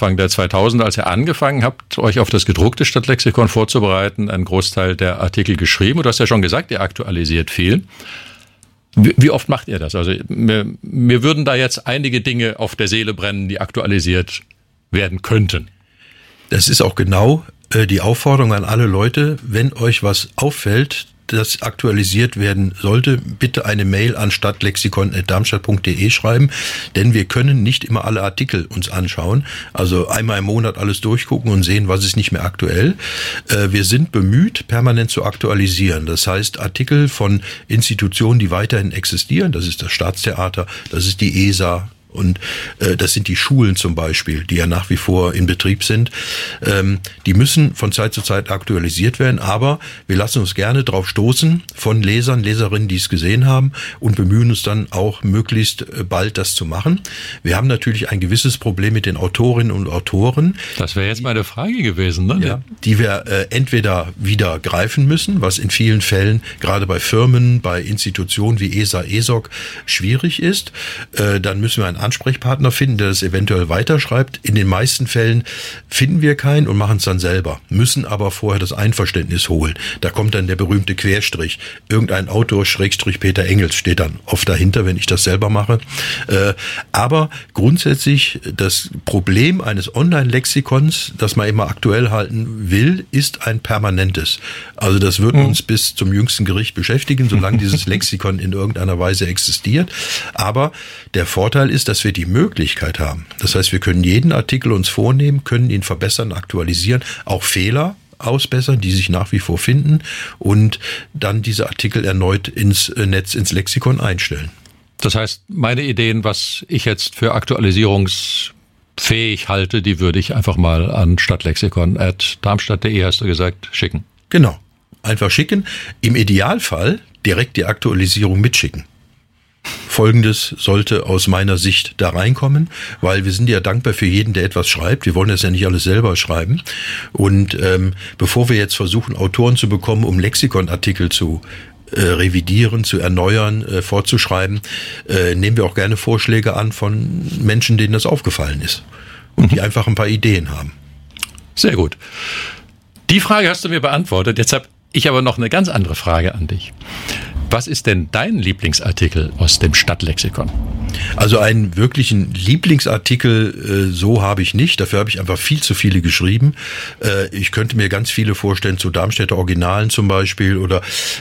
Anfang der 2000er, als ihr angefangen habt, euch auf das gedruckte Stadtlexikon vorzubereiten, einen Großteil der Artikel geschrieben. Und du hast ja schon gesagt, ihr aktualisiert viel. Wie oft macht ihr das? Also mir würden da jetzt einige Dinge auf der Seele brennen, die aktualisiert werden könnten. Das ist auch genau die Aufforderung an alle Leute, wenn euch was auffällt, das aktualisiert werden sollte, bitte eine Mail an stadtlexikon@darmstadt.de schreiben, denn wir können nicht immer alle Artikel uns anschauen, also einmal im Monat alles durchgucken und sehen, was ist nicht mehr aktuell. Wir sind bemüht, permanent zu aktualisieren. Das heißt, Artikel von Institutionen, die weiterhin existieren, das ist das Staatstheater, das ist die ESA, und das sind die Schulen zum Beispiel, die ja nach wie vor in Betrieb sind. Die müssen von Zeit zu Zeit aktualisiert werden, aber wir lassen uns gerne drauf stoßen von Lesern, Leserinnen, die es gesehen haben, und bemühen uns dann auch möglichst bald das zu machen. Wir haben natürlich ein gewisses Problem mit den Autorinnen und Autoren. Das wäre jetzt meine Frage gewesen, ne? Ja, die wir entweder wieder greifen müssen, was in vielen Fällen gerade bei Firmen, bei Institutionen wie ESA, ESOC schwierig ist. Dann müssen wir einen Ansprechpartner finden, der das eventuell weiterschreibt. In den meisten Fällen finden wir keinen und machen es dann selber, müssen aber vorher das Einverständnis holen. Da kommt dann der berühmte Querstrich. Irgendein Autor, Schrägstrich Peter Engels, steht dann oft dahinter, wenn ich das selber mache. Aber grundsätzlich das Problem eines Online-Lexikons, das man immer aktuell halten will, ist ein permanentes. Also das wird uns bis zum jüngsten Gericht beschäftigen, solange dieses Lexikon in irgendeiner Weise existiert. Aber der Vorteil ist, dass wir die Möglichkeit haben. Das heißt, wir können jeden Artikel uns vornehmen, können ihn verbessern, aktualisieren, auch Fehler ausbessern, die sich nach wie vor finden, und dann diese Artikel erneut ins Netz, ins Lexikon einstellen. Das heißt, meine Ideen, was ich jetzt für aktualisierungsfähig halte, die würde ich einfach mal an stadtlexikon@darmstadt.de, hast du gesagt, schicken. Genau. Einfach schicken. Im Idealfall direkt die Aktualisierung mitschicken. Folgendes sollte aus meiner Sicht da reinkommen, weil wir sind ja dankbar für jeden, der etwas schreibt. Wir wollen das ja nicht alles selber schreiben. Und bevor wir jetzt versuchen, Autoren zu bekommen, um Lexikonartikel zu revidieren, zu erneuern, vorzuschreiben, nehmen wir auch gerne Vorschläge an von Menschen, denen das aufgefallen ist und die einfach ein paar Ideen haben. Sehr gut. Die Frage hast du mir beantwortet. Jetzt habe ich aber noch eine ganz andere Frage an dich. Was ist denn dein Lieblingsartikel aus dem Stadtlexikon? Also einen wirklichen Lieblingsartikel so habe ich nicht. Dafür habe ich einfach viel zu viele geschrieben. Ich könnte mir ganz viele vorstellen zu Darmstädter Originalen zum Beispiel, oder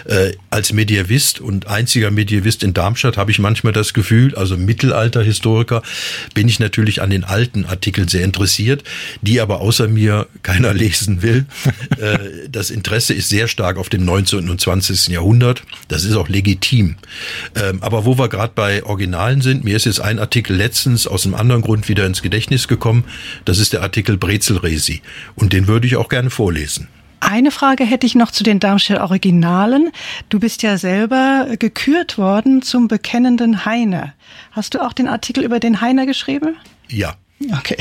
als Mediävist und einziger Mediävist in Darmstadt habe ich manchmal das Gefühl, also Mittelalterhistoriker, bin ich natürlich an den alten Artikeln sehr interessiert, die aber außer mir keiner lesen will. Das Interesse ist sehr stark auf dem 19. und 20. Jahrhundert. Das ist auch legitim. Aber wo wir gerade bei Originalen sind, mir ist jetzt ein Artikel letztens aus einem anderen Grund wieder ins Gedächtnis gekommen. Das ist der Artikel Brezelresi. Und den würde ich auch gerne vorlesen. Eine Frage hätte ich noch zu den Darmstädter Originalen. Du bist ja selber gekürt worden zum bekennenden Heine. Hast du auch den Artikel über den Heiner geschrieben? Ja. Okay.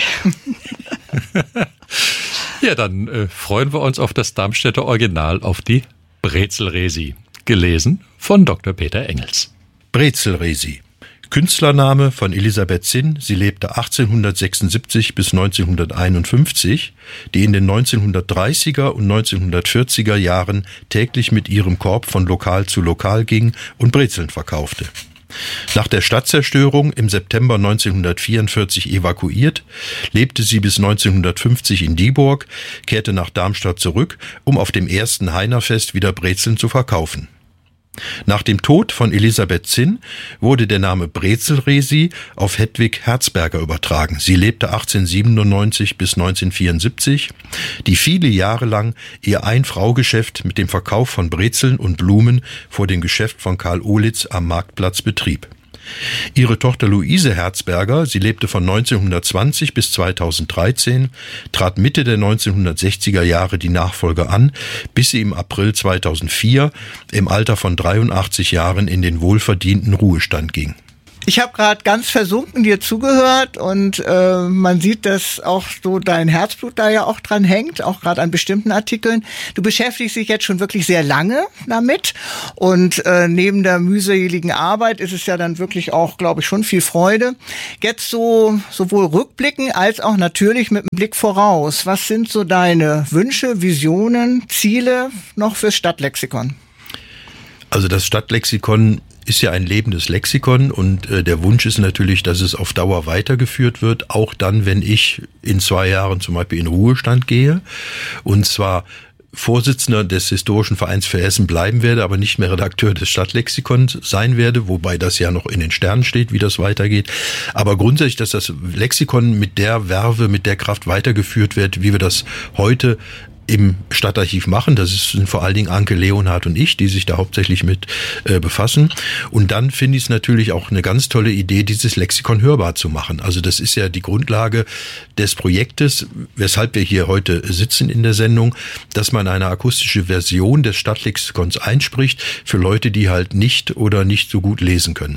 Ja, dann freuen wir uns auf das Darmstädter Original, auf die Brezelresi. Gelesen von Dr. Peter Engels. Brezelresi. Künstlername von Elisabeth Zinn. Sie lebte 1876 bis 1951, die in den 1930er und 1940er Jahren täglich mit ihrem Korb von Lokal zu Lokal ging und Brezeln verkaufte. Nach der Stadtzerstörung im September 1944 evakuiert, lebte sie bis 1950 in Dieburg, kehrte nach Darmstadt zurück, um auf dem ersten Heinerfest wieder Brezeln zu verkaufen. Nach dem Tod von Elisabeth Zinn wurde der Name Brezelresi auf Hedwig Herzberger übertragen. Sie lebte 1897 bis 1974, die viele Jahre lang ihr Ein-Frau-Geschäft mit dem Verkauf von Brezeln und Blumen vor dem Geschäft von Karl Ohlitz am Marktplatz betrieb. Ihre Tochter Luise Herzberger, sie lebte von 1920 bis 2013, trat Mitte der 1960er Jahre die Nachfolge an, bis sie im April 2004 im Alter von 83 Jahren in den wohlverdienten Ruhestand ging. Ich habe gerade ganz versunken dir zugehört und man sieht, dass auch so dein Herzblut da ja auch dran hängt, auch gerade an bestimmten Artikeln. Du beschäftigst dich jetzt schon wirklich sehr lange damit und neben der mühseligen Arbeit ist es ja dann wirklich auch, glaube ich, schon viel Freude. Jetzt so sowohl rückblicken als auch natürlich mit einem Blick voraus. Was sind so deine Wünsche, Visionen, Ziele noch fürs Stadtlexikon? Also das Stadtlexikon ist ja ein lebendes Lexikon und der Wunsch ist natürlich, dass es auf Dauer weitergeführt wird, auch dann, wenn ich in 2 Jahren zum Beispiel in Ruhestand gehe, und zwar Vorsitzender des Historischen Vereins für Essen bleiben werde, aber nicht mehr Redakteur des Stadtlexikons sein werde, wobei das ja noch in den Sternen steht, wie das weitergeht. Aber grundsätzlich, dass das Lexikon mit der Verve, mit der Kraft weitergeführt wird, wie wir das heute im Stadtarchiv machen. Das sind vor allen Dingen Anke Leonhardt und ich, die sich da hauptsächlich mit befassen. Und dann finde ich es natürlich auch eine ganz tolle Idee, dieses Lexikon hörbar zu machen. Also das ist ja die Grundlage des Projektes, weshalb wir hier heute sitzen in der Sendung, dass man eine akustische Version des Stadtlexikons einspricht für Leute, die halt nicht oder nicht so gut lesen können.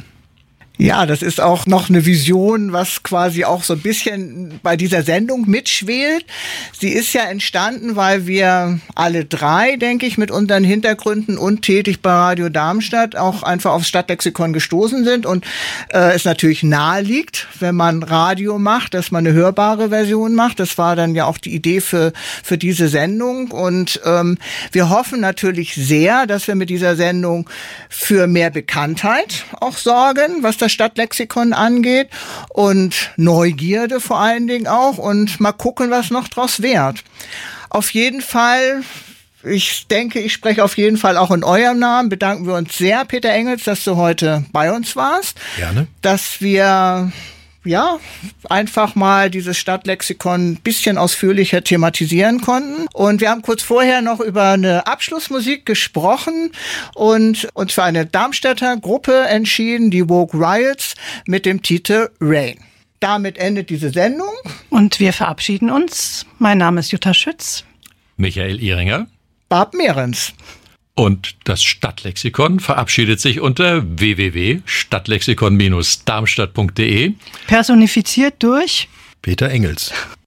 Ja, das ist auch noch eine Vision, was quasi auch so ein bisschen bei dieser Sendung mitschwelt. Sie ist ja entstanden, weil wir alle 3, denke ich, mit unseren Hintergründen untätig bei Radio Darmstadt auch einfach aufs Stadtlexikon gestoßen sind und es natürlich nahe liegt, wenn man Radio macht, dass man eine hörbare Version macht. Das war dann ja auch die Idee für diese Sendung und wir hoffen natürlich sehr, dass wir mit dieser Sendung für mehr Bekanntheit auch sorgen, was das Stadtlexikon angeht und Neugierde vor allen Dingen auch und mal gucken, was noch draus wird. Auf jeden Fall, ich denke, ich spreche auf jeden Fall auch in eurem Namen, bedanken wir uns sehr, Peter Engels, dass du heute bei uns warst. Gerne. Dass wir einfach mal dieses Stadtlexikon ein bisschen ausführlicher thematisieren konnten. Und wir haben kurz vorher noch über eine Abschlussmusik gesprochen und uns für eine Darmstädter Gruppe entschieden, die Woke Riots, mit dem Titel Rain. Damit endet diese Sendung. Und wir verabschieden uns. Mein Name ist Jutta Schütz. Michael Ihringer. Barb Mehrens. Und das Stadtlexikon verabschiedet sich unter www.stadtlexikon-darmstadt.de. Personifiziert durch Peter Engels.